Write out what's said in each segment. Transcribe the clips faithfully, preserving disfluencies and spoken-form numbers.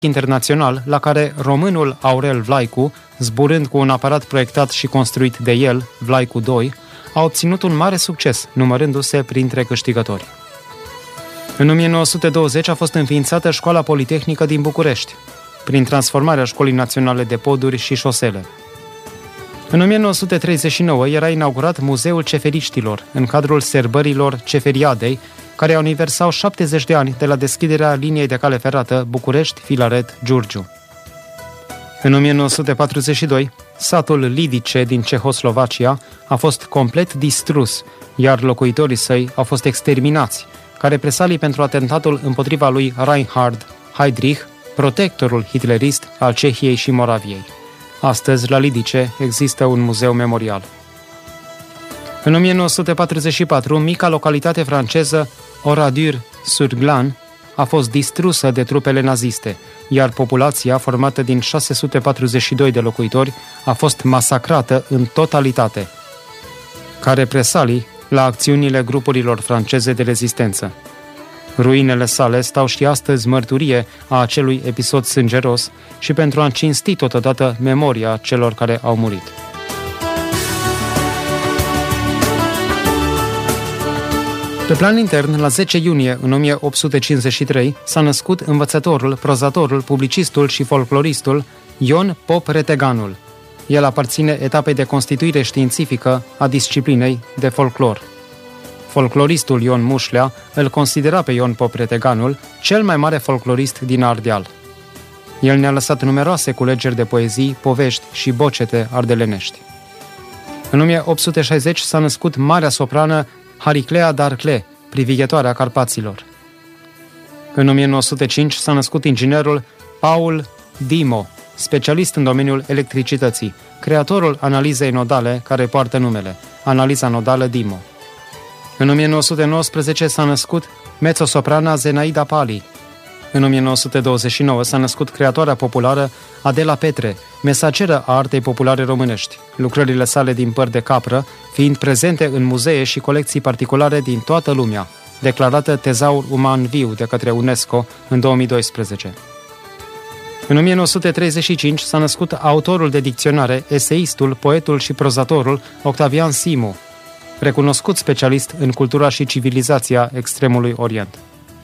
internațional la care românul Aurel Vlaicu, zburând cu un aparat proiectat și construit de el, Vlaicu doi, a obținut un mare succes, numărându-se printre câștigători. În o mie nouă sute douăzeci a fost înființată Școala Politehnică din București, prin transformarea Școlii Naționale de Poduri și Șosele. În o mie nouă sute treizeci și nouă era inaugurat Muzeul Ceferiștilor, în cadrul sărbărilor Ceferiadei, care aniversau șaptezeci de ani de la deschiderea liniei de cale ferată București-Filaret-Giurgiu. În o mie nouă sute patruzeci și doi, satul Lidice din Cehoslovacia a fost complet distrus, iar locuitorii săi au fost exterminați, ca represalii pentru atentatul împotriva lui Reinhard Heydrich, protectorul hitlerist al Cehiei și Moraviei. Astăzi, la Lidice, există un muzeu memorial. În o mie nouă sute patruzeci și patru, mica localitate franceză Oradour-sur-Glane a fost distrusă de trupele naziste, iar populația, formată din șase sute patruzeci și doi de locuitori, a fost masacrată în totalitate, ca represalii la acțiunile grupurilor franceze de rezistență. Ruinele sale stau și astăzi mărturie a acelui episod sângeros și pentru a cinsti totodată memoria celor care au murit. Pe plan intern, la zece iunie în o mie opt sute cincizeci și trei s-a născut învățătorul, prozatorul, publicistul și folcloristul Ion Pop Reteganul. El aparține etapei de constituire științifică a disciplinei de folclor. Folcloristul Ion Mușlea îl considera pe Ion Pop Reteganul cel mai mare folclorist din Ardeal. El ne-a lăsat numeroase culegeri de poezii, povești și bocete ardelenești. În o mie opt sute șaizeci s-a născut marea soprană Hariclea Darcle, privighetoarea Carpaților. În o mie nouă sute cinci s-a născut inginerul Paul Dimo, specialist în domeniul electricității, creatorul analizei nodale care poartă numele, analiza nodală Dimo. În o mie nouă sute nouăsprezece s-a născut mezzosoprana Zenaida Pali. În o mie nouă sute douăzeci și nouă s-a născut creatoarea populară Adela Petre, mesageră a artei populare românești, lucrările sale din păr de capră fiind prezente în muzee și colecții particulare din toată lumea, declarată tezaur uman viu de către UNESCO în două mii doisprezece. În o mie nouă sute treizeci și cinci s-a născut autorul de dicționare, eseistul, poetul și prozatorul Octavian Simu, recunoscut specialist în cultura și civilizația Extremului Orient.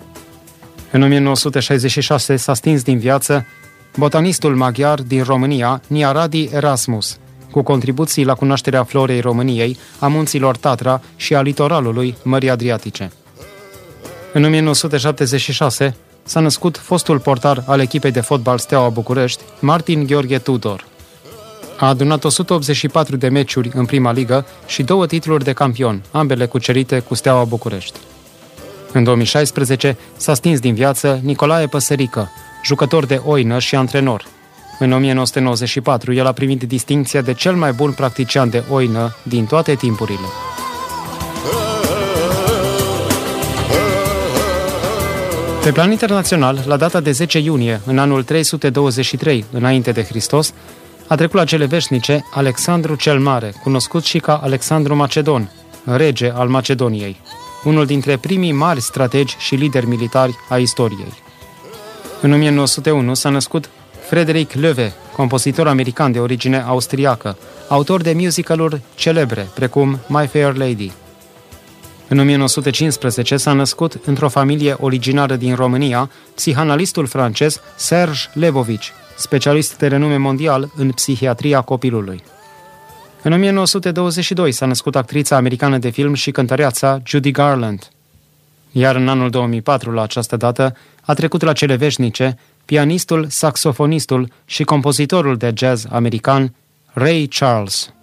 În o mie nouă sute șaizeci și șase s-a stins din viață botanistul maghiar din România, Niaradi Erasmus, cu contribuții la cunoașterea florei României, a munților Tatra și a litoralului Mării Adriatice. În o mie nouă sute șaptezeci și șase s-a născut fostul portar al echipei de fotbal Steaua București, Martin Gheorghe Tudor. A adunat o sută optzeci și patru de meciuri în prima ligă și două titluri de campion, ambele cucerite cu Steaua București. În două mii șaisprezece s-a stins din viață Nicolae Păsărică, jucător de oină și antrenor. În o mie nouă sute nouăzeci și patru el a primit distincția de cel mai bun practician de oină din toate timpurile. Pe plan internațional, la data de zece iunie, în anul trei sute douăzeci și trei înainte de Hristos, a trecut la cele veșnice Alexandru cel Mare, cunoscut și ca Alexandru Macedon, rege al Macedoniei, unul dintre primii mari strategi și lideri militari a istoriei. În o mie nouă sute unu s-a născut Frederick Loewe, compozitor american de origine austriacă, autor de musicaluri celebre, precum My Fair Lady. În o mie nouă sute cincisprezece s-a născut într-o familie originară din România psihanalistul francez Serge Lebovici, specialist de renume mondial în psihiatria copilului. În o mie nouă sute douăzeci și doi s-a născut actrița americană de film și cântăreața Judy Garland. Iar în anul două mii patru, la această dată, a trecut la cele veșnice pianistul, saxofonistul și compozitorul de jazz american Ray Charles.